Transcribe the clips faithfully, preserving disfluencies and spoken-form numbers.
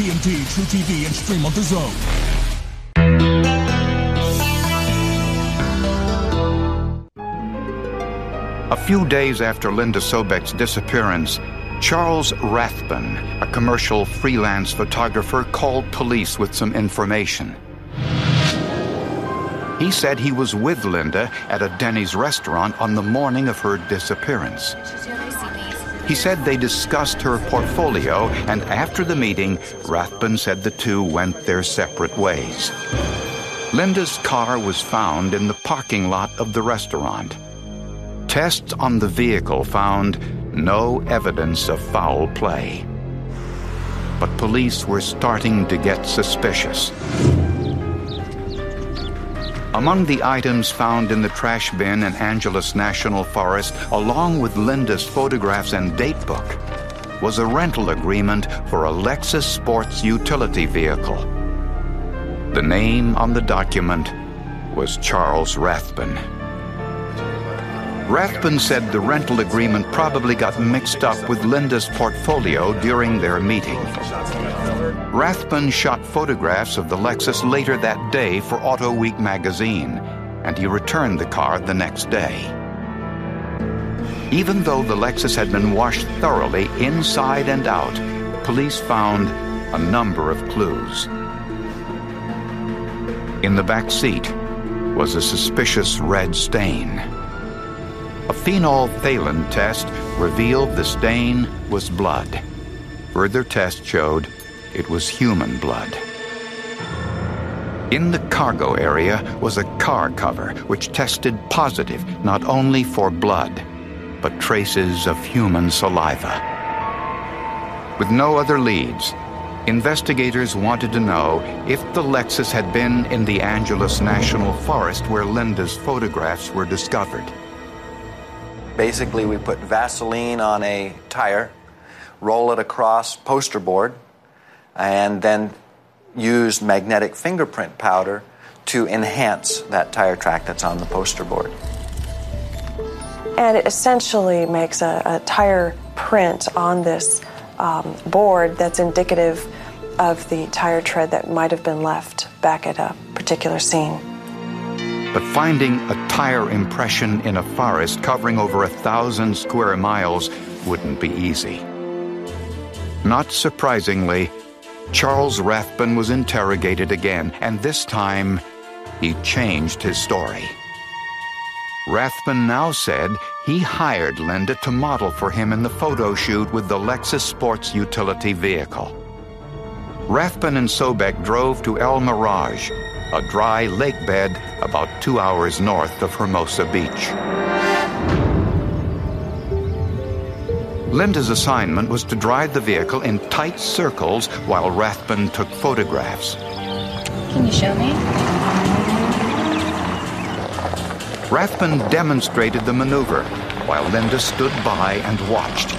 T N T, True T V, and stream on DAZN. A few days after Linda Sobek's disappearance, Charles Rathbun, a commercial freelance photographer, called police with some information. He said he was with Linda at a Denny's restaurant on the morning of her disappearance. He said they discussed her portfolio, and after the meeting, Rathbun said the two went their separate ways. Linda's car was found in the parking lot of the restaurant. Tests on the vehicle found no evidence of foul play. But police were starting to get suspicious. Among the items found in the trash bin in Angeles National Forest, along with Linda's photographs and date book, was a rental agreement for a Lexus sports utility vehicle. The name on the document was Charles Rathbun. Rathbun said the rental agreement probably got mixed up with Linda's portfolio during their meeting. Rathbun shot photographs of the Lexus later that day for Auto Week magazine, and he returned the car the next day. Even though the Lexus had been washed thoroughly inside and out, police found a number of clues. In the back seat was a suspicious red stain. A phenolphthalein test revealed the stain was blood. Further tests showed it was human blood. In the cargo area was a car cover which tested positive not only for blood, but traces of human saliva. With no other leads, investigators wanted to know if the Lexus had been in the Angeles National Forest where Linda's photographs were discovered. Basically, we put Vaseline on a tire, roll it across poster board, and then used magnetic fingerprint powder to enhance that tire track that's on the poster board. And it essentially makes a, a tire print on this um, board that's indicative of the tire tread that might have been left back at a particular scene. But finding a tire impression in a forest covering over a thousand square miles wouldn't be easy. Not surprisingly, Charles Rathbun was interrogated again, and this time he changed his story. Rathbun now said he hired Linda to model for him in the photo shoot with the Lexus sports utility vehicle. Rathbun and Sobek drove to El Mirage, a dry lake bed about two hours north of Hermosa Beach. Linda's assignment was to drive the vehicle in tight circles while Rathbun took photographs. Can you show me? Rathbun demonstrated the maneuver while Linda stood by and watched.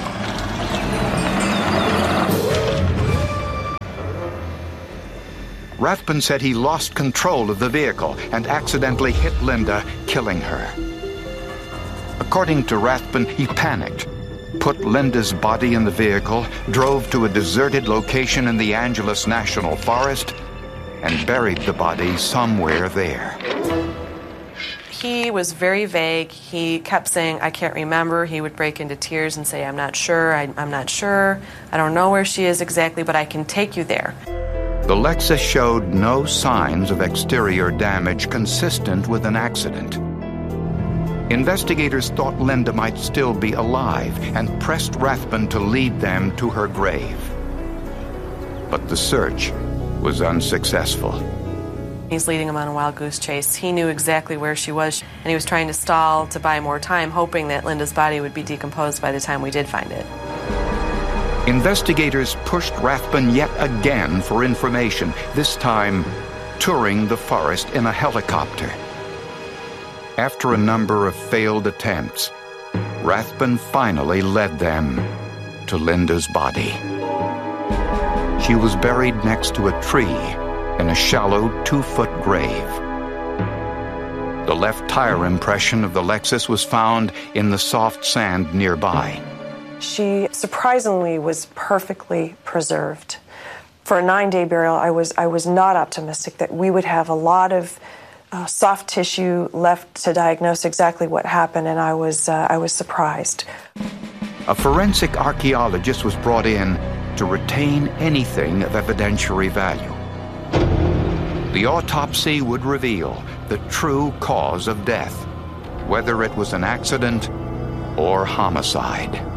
Rathbun said he lost control of the vehicle and accidentally hit Linda, killing her. According to Rathbun, he panicked, put Linda's body in the vehicle, drove to a deserted location in the Angeles National Forest, and buried the body somewhere there. He was very vague. He kept saying, I can't remember. He would break into tears and say, I'm not sure, I, I'm not sure. I don't know where she is exactly, but I can take you there. The Lexus showed no signs of exterior damage consistent with an accident. Investigators thought Linda might still be alive and pressed Rathbun to lead them to her grave. But the search was unsuccessful. He's leading him on a wild goose chase. He knew exactly where she was, and he was trying to stall to buy more time, hoping that Linda's body would be decomposed by the time we did find it. Investigators pushed Rathbun yet again for information, this time touring the forest in a helicopter. After a number of failed attempts, Rathbun finally led them to Linda's body. She was buried next to a tree in a shallow two-foot grave. The left tire impression of the Lexus was found in the soft sand nearby. She surprisingly was perfectly preserved. for a nine-day burial, I was I was not optimistic that we would have a lot of uh, soft tissue left to diagnose exactly what happened, and I was uh, I was surprised. A forensic archaeologist was brought in to retain anything of evidentiary value. The autopsy would reveal the true cause of death, whether it was an accident or homicide.